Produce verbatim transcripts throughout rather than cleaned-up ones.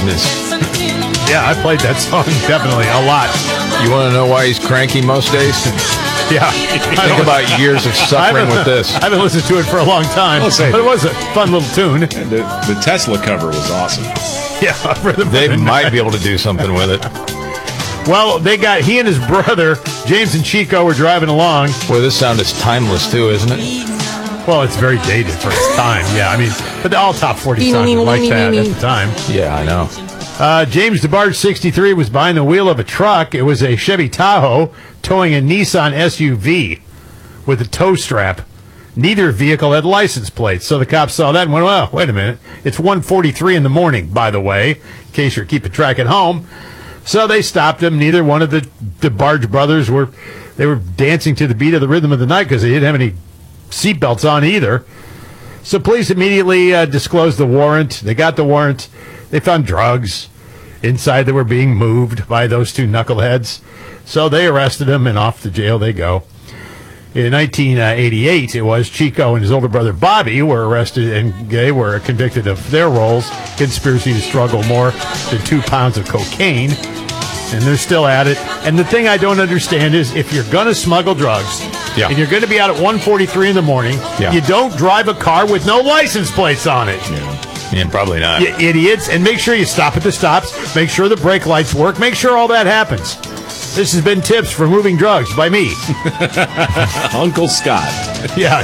business. Yeah, I played that song definitely a lot. You want to know why he's cranky most days? Yeah. Think about years of suffering with this. I haven't listened to it for a long time, I'll say but it was a fun little tune. The, the Tesla cover was awesome. Yeah, They might be able to do something with it. Well, they got he and his brother James and Chico were driving along. Boy, this sound is timeless too, isn't it? Well, it's very dated for its time. Yeah, I mean, but all top forty songs were like that at the time. Yeah, I know. Uh, James DeBarge, sixty-three, was behind the wheel of a truck. It was a Chevy Tahoe towing a Nissan S U V with a tow strap. Neither vehicle had license plates, so the cops saw that and went, well, wait a minute. It's one forty-three in the morning, by the way, in case you're keeping track at home. So they stopped him. Neither one of the DeBarge brothers were, they were dancing to the beat of the rhythm of the night because they didn't have any seatbelts on either. So police immediately uh, disclosed the warrant. They got the warrant. They found drugs inside that were being moved by those two knuckleheads. So they arrested him, and off to jail they go. In nineteen eighty-eight, it was Chico and his older brother Bobby were arrested, and they were convicted of their roles, conspiracy to struggle more than two pounds of cocaine. And they're still at it. And the thing I don't understand is if you're going to smuggle drugs, yeah. and you're going to be out at one forty-three in the morning, yeah. you don't drive a car with no license plates on it. Yeah. Yeah, probably not. You idiots. And make sure you stop at the stops. Make sure the brake lights work. Make sure all that happens. This has been Tips for Moving Drugs by me. Uncle Scott. Yeah.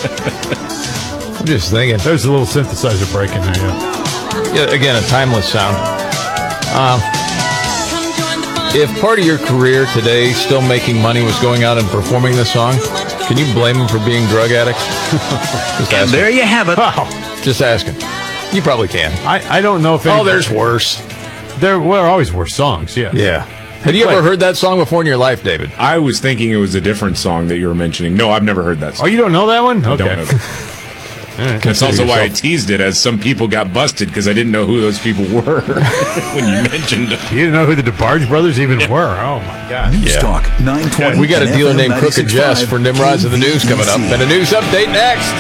I'm just thinking. There's a little synthesizer break in there, yeah. Yeah, again, a timeless sound. Um, if part of your career today, still making money, was going out and performing this song, can you blame them for being drug addicts? Just And there you have it. Wow. Just asking. You probably can. I, I don't know if... Oh, there's worse. There were always worse songs, yeah. Yeah. Have you ever heard that song before in your life, David? I was thinking it was a different song that you were mentioning. No, I've never heard that song. Oh, you don't know that one? I Okay. don't know that. Right. That's also why I teased it, as some people got busted because I didn't know who those people were when you mentioned them. You didn't know who the DeBarge brothers even yeah. were? Oh, my God. News Yeah. Talk nine twenty. We got a dealer named Crooked Jess for Nimrods of the News coming up. And a news update next.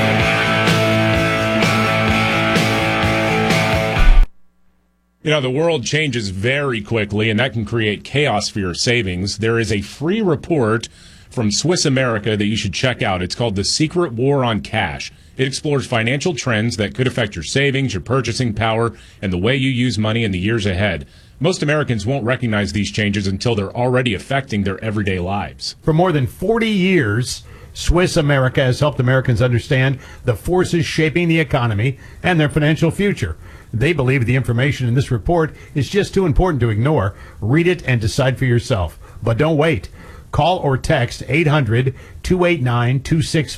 You know, the world changes very quickly, and that can create chaos for your savings. There is a free report from Swiss America that you should check out. It's called The Secret War on Cash. It explores financial trends that could affect your savings, your purchasing power, and the way you use money in the years ahead. Most Americans won't recognize these changes until they're already affecting their everyday lives. For more than forty years, Swiss America has helped Americans understand the forces shaping the economy and their financial future. They believe the information in this report is just too important to ignore. Read it and decide for yourself. But don't wait. Call or text eight hundred, two eight nine, two six